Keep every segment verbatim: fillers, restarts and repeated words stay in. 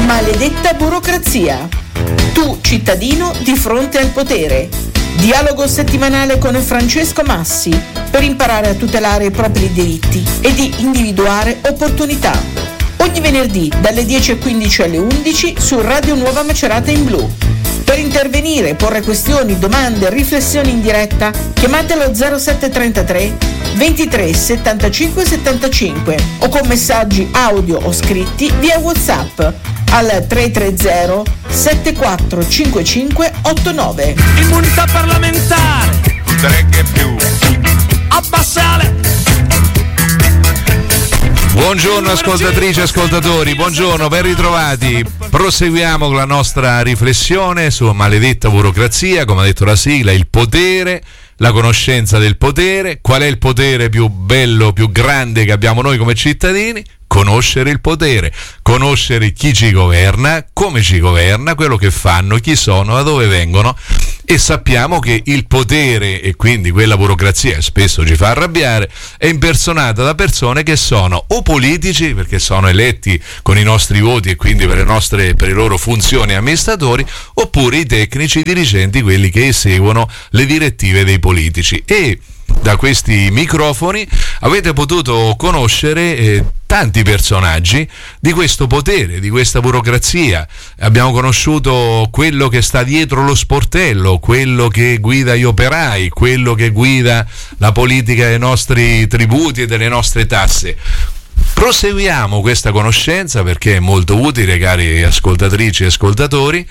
Maledetta burocrazia. Tu, cittadino, di fronte al potere. Dialogo settimanale con Francesco Massi per imparare a tutelare i propri diritti e di individuare opportunità. Ogni venerdì dalle dieci e quindici alle undici su Radio Nuova Macerata in blu. Per intervenire, porre questioni, domande, riflessioni in diretta, chiamatelo zero sette trentatré ventitré settantacinque settantacinque o con messaggi audio o scritti via WhatsApp al tre tre zero sette quattro cinque cinque otto nove. Immunità parlamentare, tre che più. Abbassale. Buongiorno ascoltatrici e ascoltatori, buongiorno, ben ritrovati. Proseguiamo con la nostra riflessione su maledetta burocrazia, come ha detto la sigla, il potere, la conoscenza del potere. Qual è il potere più bello, più grande che abbiamo noi come cittadini? Conoscere il potere, conoscere chi ci governa, come ci governa, quello che fanno, chi sono, da dove vengono, e sappiamo che il potere, e quindi quella burocrazia che spesso ci fa arrabbiare, è impersonata da persone che sono o politici, perché sono eletti con i nostri voti e quindi per le nostre, per le loro funzioni amministratori, oppure i tecnici, i dirigenti, quelli che eseguono le direttive dei politici. E da questi microfoni avete potuto conoscere eh, tanti personaggi di questo potere, di questa burocrazia. Abbiamo conosciuto quello che sta dietro lo sportello, quello che guida gli operai, quello che guida la politica dei nostri tributi e delle nostre tasse. Proseguiamo questa conoscenza perché è molto utile, cari ascoltatrici e ascoltatori,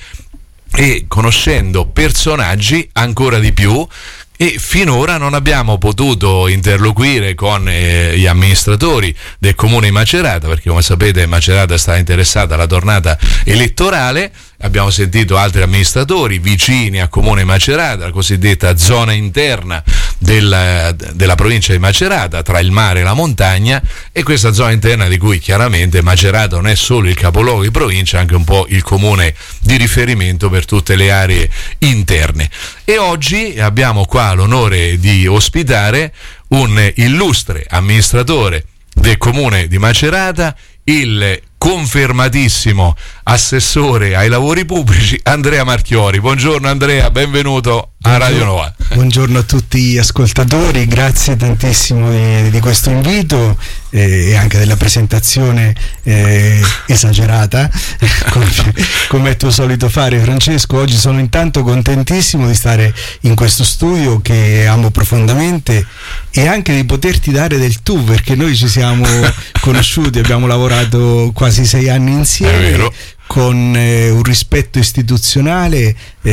e conoscendo personaggi ancora di più. E finora non abbiamo potuto interloquire con eh, gli amministratori del comune di Macerata, perché come sapete Macerata sta interessata alla tornata elettorale. Abbiamo sentito altri amministratori vicini a comune Macerata, la cosiddetta zona interna della, della provincia di Macerata, tra il mare e la montagna, e questa zona interna di cui chiaramente Macerata non è solo il capoluogo di provincia, anche un po' il comune di riferimento per tutte le aree interne. E oggi abbiamo qua l'onore di ospitare un illustre amministratore del comune di Macerata, il confermatissimo assessore ai lavori pubblici Andrea Marchiori. Buongiorno Andrea, benvenuto a Radio Nuova. Buongiorno a tutti gli ascoltatori, grazie tantissimo di, di questo invito eh, e anche della presentazione eh, esagerata come, come è tuo solito fare, Francesco. Oggi sono intanto contentissimo di stare in questo studio che amo profondamente e anche di poterti dare del tu, perché noi ci siamo conosciuti, abbiamo lavorato quasi sei anni insieme con eh, un rispetto istituzionale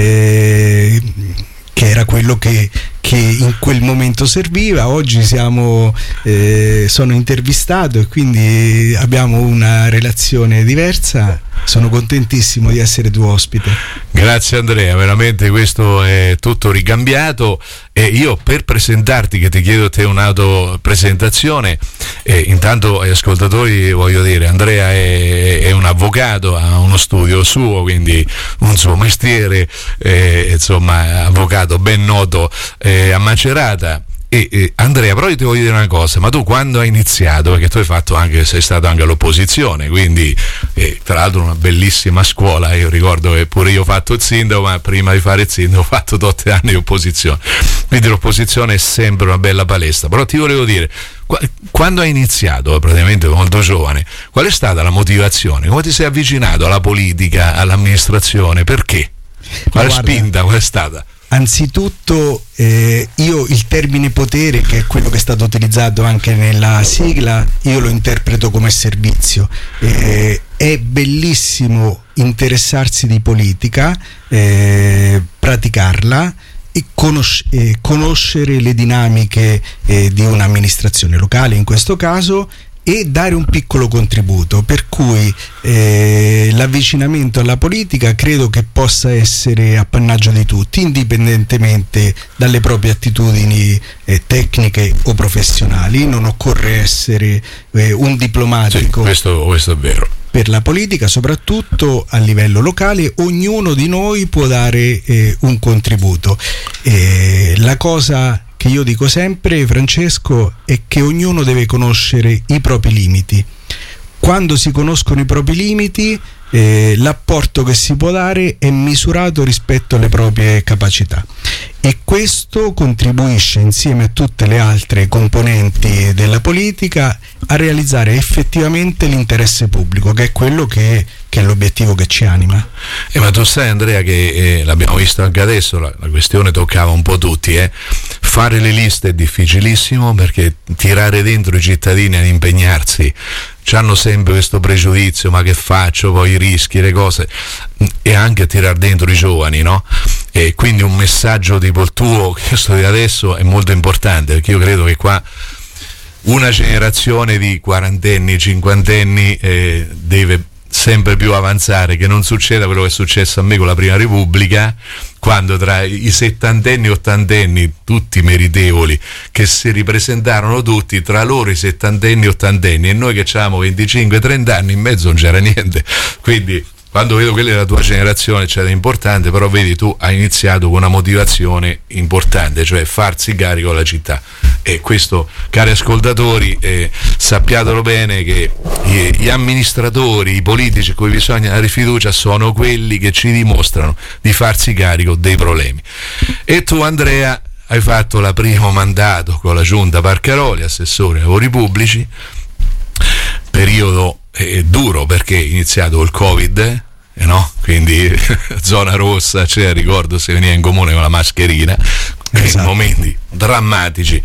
eh, che era quello che, che in quel momento serviva. Oggi siamo eh, sono intervistato e quindi abbiamo una relazione diversa. Sono contentissimo di essere tuo ospite. Grazie Andrea, veramente questo è tutto ricambiato. E io, per presentarti, che ti chiedo a te un'autopresentazione, eh, intanto agli ascoltatori voglio dire, Andrea è, è un avvocato, ha uno studio suo, quindi un suo mestiere, eh, insomma avvocato ben noto eh, a Macerata. E, e Andrea, però io ti voglio dire una cosa, ma tu quando hai iniziato, perché tu hai fatto anche, sei stato anche all'opposizione, quindi eh, tra l'altro una bellissima scuola, io ricordo che pure io ho fatto il sindaco, ma prima di fare il sindaco ho fatto otto anni di opposizione, quindi l'opposizione è sempre una bella palestra. Però ti volevo dire, quando hai iniziato, praticamente molto giovane, qual è stata la motivazione? Come ti sei avvicinato alla politica, all'amministrazione? Perché? Quale Guarda, spinta, qual è stata? Anzitutto eh, io il termine potere, che è quello che è stato utilizzato anche nella sigla, io lo interpreto come servizio. Eh, è bellissimo interessarsi di politica, eh, praticarla e conos- eh, conoscere le dinamiche eh, di un'amministrazione locale in questo caso, e dare un piccolo contributo, per cui eh, l'avvicinamento alla politica credo che possa essere appannaggio di tutti, indipendentemente dalle proprie attitudini eh, tecniche o professionali. Non occorre essere eh, un diplomatico. Sì, questo, questo è vero. Per la politica, soprattutto a livello locale, ognuno di noi può dare eh, un contributo. Eh, la cosa che io dico sempre, Francesco, è che ognuno deve conoscere i propri limiti. Quando si conoscono i propri limiti eh, l'apporto che si può dare è misurato rispetto alle proprie capacità, e questo contribuisce, insieme a tutte le altre componenti della politica, a realizzare effettivamente l'interesse pubblico, che è quello che, che è l'obiettivo che ci anima. Eh, ma tu sai, Andrea, che eh, l'abbiamo visto anche adesso, la, la questione toccava un po' tutti, eh. Fare le liste è difficilissimo, perché tirare dentro i cittadini ad impegnarsi, hanno sempre questo pregiudizio: ma che faccio, poi i rischi, le cose, e anche tirare dentro i giovani, no? E quindi un messaggio tipo il tuo, che sto di adesso, è molto importante, perché io credo che qua una generazione di quarantenni, cinquantenni eh, deve sempre più avanzare, che non succeda quello che è successo a me con la Prima Repubblica, quando tra i settantenni e ottantenni, tutti meritevoli, che si ripresentarono tutti, tra loro i settantenni e ottantenni, e noi che avevamo venticinque trenta anni, in mezzo non c'era niente. Quindi quando vedo quella della tua generazione c'era importante, però vedi, tu hai iniziato con una motivazione importante, cioè farsi carico della città. E questo, cari ascoltatori, eh, sappiatelo bene, che gli, gli amministratori, i politici a cui bisogna dare fiducia sono quelli che ci dimostrano di farsi carico dei problemi. E tu, Andrea, hai fatto il primo mandato con la Giunta Parcaroli, assessore ai lavori pubblici, periodo eh, duro, perché è iniziato il Covid, eh, no? Quindi zona rossa, cioè, ricordo, se veniva in comune con la mascherina. Esatto. Momenti drammatici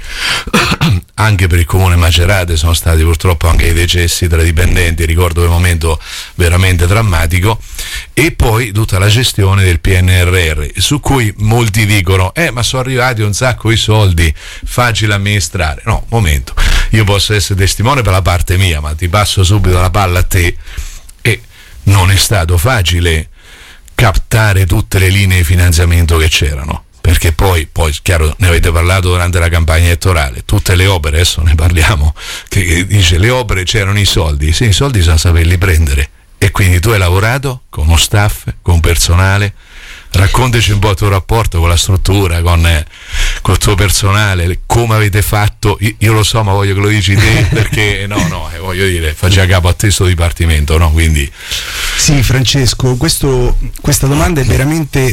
anche per il comune Macerata, sono stati purtroppo anche i decessi tra dipendenti, ricordo quel momento veramente drammatico. E poi tutta la gestione del P N R R, su cui molti dicono eh ma sono arrivati un sacco di soldi, facile amministrare. No, momento, io posso essere testimone per la parte mia, ma ti passo subito la palla a te. E non è stato facile captare tutte le linee di finanziamento che c'erano, perché poi, poi chiaro, ne avete parlato durante la campagna elettorale, tutte le opere, adesso ne parliamo, che, che dice le opere c'erano i soldi, sì, i soldi bisogna saperli prendere, e quindi tu hai lavorato con uno staff, con personale. Raccontaci un po' il tuo rapporto con la struttura, con eh, col tuo personale, come avete fatto. Io, io lo so, ma voglio che lo dici te, perché no, no, eh, voglio dire, faccia capo a te sto dipartimento, no? Quindi sì, Francesco, questo, questa domanda è veramente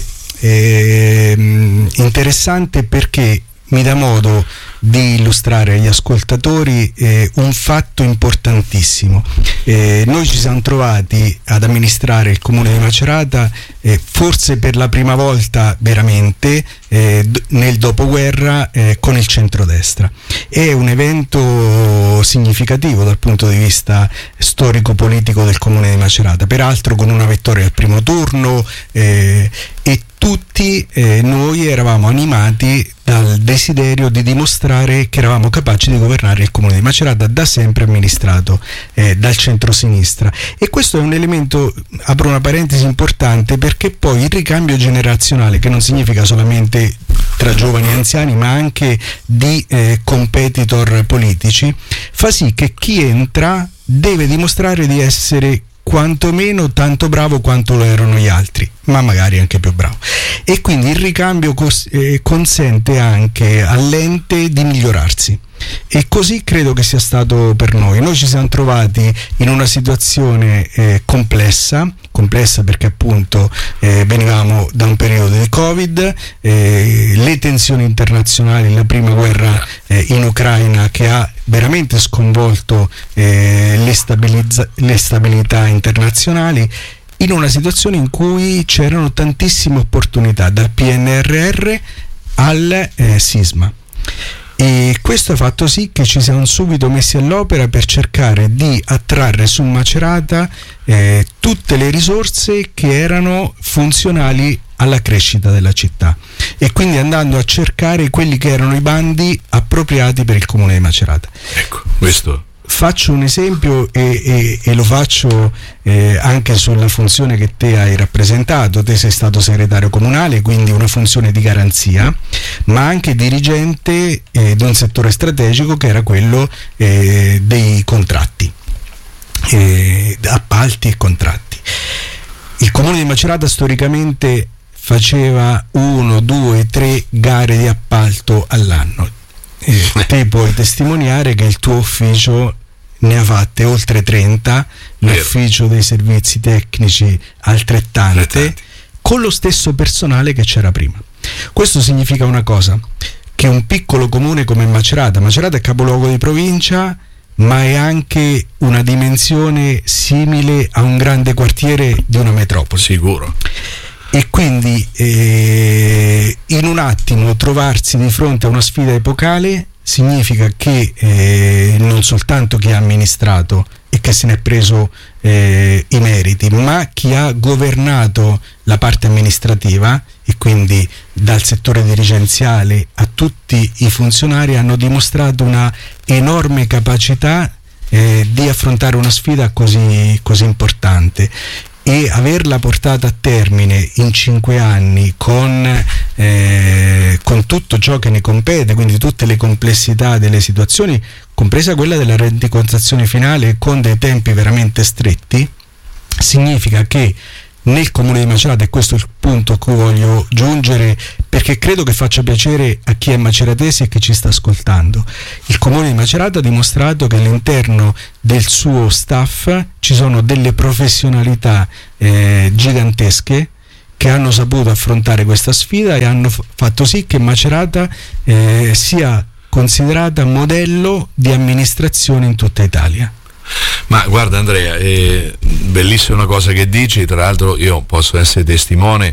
eh, interessante, perché mi dà modo di illustrare agli ascoltatori eh, un fatto importantissimo. Eh, noi ci siamo trovati ad amministrare il comune di Macerata eh, forse per la prima volta veramente eh, d- nel dopoguerra eh, con il centrodestra. È un evento significativo dal punto di vista storico-politico del comune di Macerata, peraltro con una vittoria al primo turno, eh, e tutti eh, noi eravamo animati dal desiderio di dimostrare che eravamo capaci di governare il comune di Macerata, da sempre amministrato eh, dal centro-sinistra. E questo è un elemento, apro una parentesi importante, perché poi il ricambio generazionale, che non significa solamente tra giovani e anziani, ma anche di eh, competitor politici, fa sì che chi entra deve dimostrare di essere quantomeno tanto bravo quanto lo erano gli altri, ma magari anche più bravo. E quindi il ricambio cos- eh, consente anche all'ente di migliorarsi. E così credo che sia stato per noi. Noi ci siamo trovati in una situazione eh, complessa, complessa perché appunto eh, venivamo da un periodo di Covid, eh, le tensioni internazionali, la prima guerra eh, in Ucraina che ha veramente sconvolto eh, le, stabilizza- le stabilità internazionali, in una situazione in cui c'erano tantissime opportunità, dal P N R R al eh, sisma. E questo ha fatto sì che ci siamo subito messi all'opera per cercare di attrarre su Macerata eh, tutte le risorse che erano funzionali alla crescita della città, e quindi andando a cercare quelli che erano i bandi appropriati per il comune di Macerata. Ecco, questo. Faccio un esempio e, e, e lo faccio eh, anche sulla funzione che te hai rappresentato. Te sei stato segretario comunale, quindi una funzione di garanzia, ma anche dirigente eh, di un settore strategico che era quello eh, dei contratti, eh, appalti e contratti. Il comune di Macerata storicamente faceva uno, due, tre gare di appalto all'anno. Eh, te puoi testimoniare che il tuo ufficio ne ha fatte oltre trenta, l'ufficio dei servizi tecnici altrettante, altrettanti, con lo stesso personale che c'era prima. Questo significa una cosa, che un piccolo comune come Macerata, Macerata è capoluogo di provincia, ma è anche una dimensione simile a un grande quartiere di una metropoli. Sicuro. E quindi eh, in un attimo trovarsi di fronte a una sfida epocale significa che eh, non soltanto chi ha amministrato e che se ne è preso eh, i meriti, ma chi ha governato la parte amministrativa, e quindi dal settore dirigenziale a tutti i funzionari, hanno dimostrato una enorme capacità eh, di affrontare una sfida così, così importante, e averla portata a termine in cinque anni con, eh, con tutto ciò che ne compete, quindi tutte le complessità delle situazioni, compresa quella della rendicontazione finale, con dei tempi veramente stretti, significa che nel comune di Macerata, e questo è il punto a cui voglio giungere, perché credo che faccia piacere a chi è maceratese e che ci sta ascoltando, il comune di Macerata ha dimostrato che all'interno del suo staff ci sono delle professionalità eh, gigantesche che hanno saputo affrontare questa sfida e hanno f- fatto sì che Macerata eh, sia considerata modello di amministrazione in tutta Italia. Ma guarda Andrea, è bellissima una cosa che dici, tra l'altro io posso essere testimone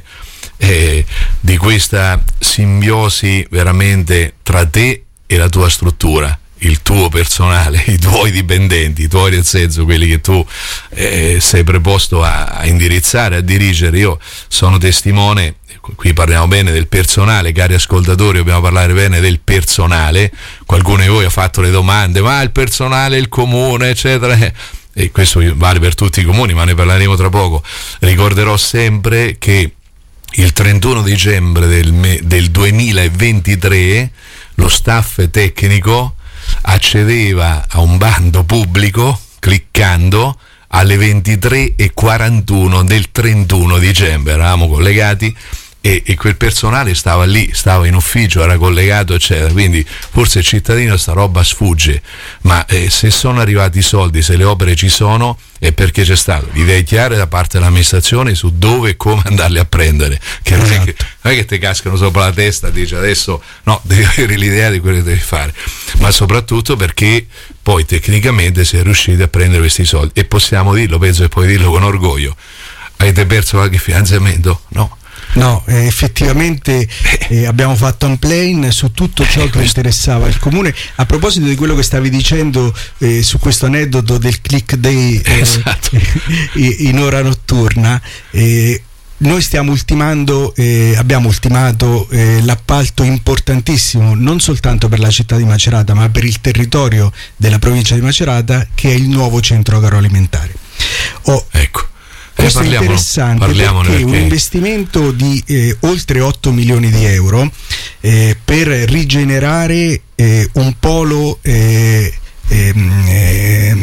eh, di questa simbiosi veramente tra te e la tua struttura, il tuo personale, i tuoi dipendenti, i tuoi nel senso quelli che tu eh, sei preposto a, a indirizzare, a dirigere. Io sono testimone, qui parliamo bene del personale, cari ascoltatori, dobbiamo parlare bene del personale. Qualcuno di voi ha fatto le domande, ma il personale, il comune, eccetera, e questo vale per tutti i comuni, ma ne parleremo tra poco. Ricorderò sempre che il trentuno dicembre del, me, del duemilaventitré lo staff tecnico accedeva a un bando pubblico cliccando alle ventitré e quarantuno del trentuno dicembre, eravamo collegati e, e quel personale stava lì, stava in ufficio, era collegato eccetera, quindi forse il cittadino sta roba sfugge, ma eh, se sono arrivati i soldi, se le opere ci sono, è perché c'è stato idee chiare da parte dell'amministrazione su dove e come andarle a prendere, che non, esatto. è che non è che ti cascano sopra la testa, dici adesso no, devi avere l'idea di quello che devi fare, ma soprattutto perché poi tecnicamente si è riusciti a prendere questi soldi, e possiamo dirlo, penso che puoi dirlo con orgoglio, avete perso qualche finanziamento? No. No, eh, effettivamente eh, abbiamo fatto un plane su tutto ciò che interessava il comune. A proposito di quello che stavi dicendo eh, su questo aneddoto del click day eh, esatto. in ora notturna, eh, noi stiamo ultimando, eh, abbiamo ultimato eh, l'appalto importantissimo non soltanto per la città di Macerata ma per il territorio della provincia di Macerata, che è il nuovo centro agroalimentare. Oh, ecco. Questo è interessante perché, perché un investimento di eh, oltre otto milioni di euro eh, per rigenerare eh, un polo eh, eh,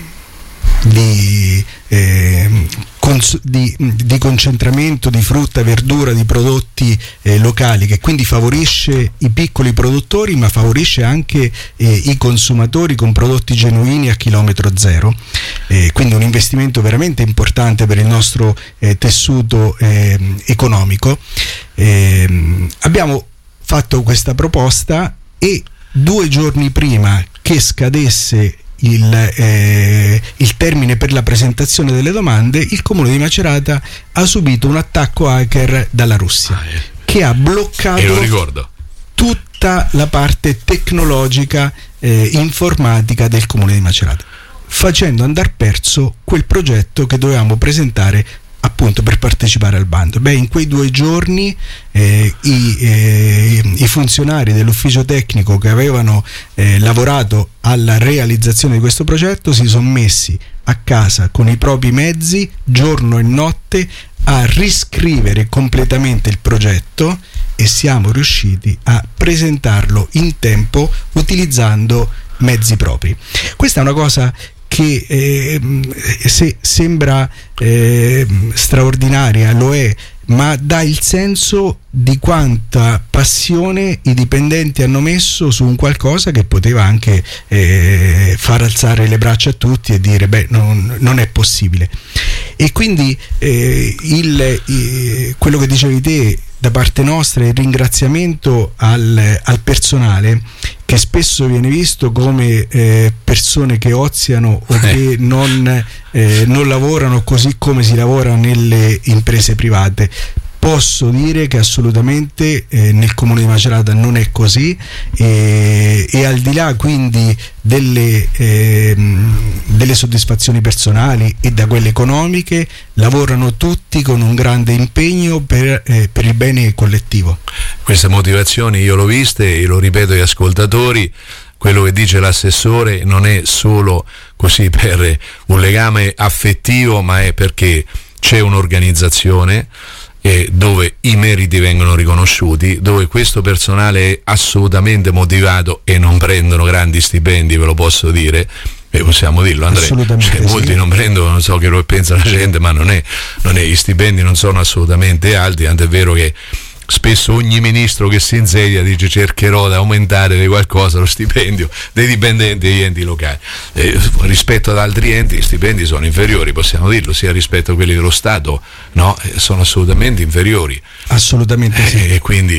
di, eh, cons- di, di concentramento di frutta, verdura, di prodotti eh, locali, che quindi favorisce i piccoli produttori ma favorisce anche eh, i consumatori con prodotti genuini a chilometro zero, eh, quindi un investimento veramente importante per il nostro eh, tessuto eh, economico. Eh, abbiamo fatto questa proposta e due giorni prima che scadesse Il, eh, il termine per la presentazione delle domande, il comune di Macerata ha subito un attacco hacker dalla Russia ah, eh. che ha bloccato e lo ricordo. tutta la parte tecnologica eh, informatica del comune di Macerata, facendo andar perso quel progetto che dovevamo presentare appunto per partecipare al bando. Beh, in quei due giorni eh, i, eh, i funzionari dell'ufficio tecnico che avevano eh, lavorato alla realizzazione di questo progetto si sono messi a casa con i propri mezzi giorno e notte a riscrivere completamente il progetto, e siamo riusciti a presentarlo in tempo utilizzando mezzi propri. Questa è una cosa che eh, se sembra eh, straordinaria, lo è, ma dà il senso di quanta passione i dipendenti hanno messo su un qualcosa che poteva anche eh, far alzare le braccia a tutti e dire beh, non, non è possibile. E quindi eh, il, eh, quello che dicevi te da parte nostra, il ringraziamento al, al personale, che spesso viene visto come eh, persone che oziano o che non, eh, non lavorano così come si lavora nelle imprese private. Posso dire che assolutamente eh, nel comune di Macerata non è così, e, e al di là quindi delle, eh, delle soddisfazioni personali e da quelle economiche, lavorano tutti con un grande impegno per, eh, per il bene collettivo. Queste motivazioni io l'ho viste e lo ripeto agli ascoltatori. Quello che dice l'assessore non è solo così per un legame affettivo, ma è perché c'è un'organizzazione e dove i meriti vengono riconosciuti, dove questo personale è assolutamente motivato e non prendono grandi stipendi, ve lo posso dire, e possiamo dirlo, Andrea, cioè, molti sì. non prendono, non so che lo pensa la gente, ma non è, non è, gli stipendi non sono assolutamente alti, tant'è vero che spesso ogni ministro che si insedia dice cercherò di aumentare di qualcosa lo stipendio dei dipendenti degli enti locali. Eh, rispetto ad altri enti gli stipendi sono inferiori, possiamo dirlo, sia rispetto a quelli dello Stato, no? Eh, sono assolutamente inferiori. Assolutamente sì. E quindi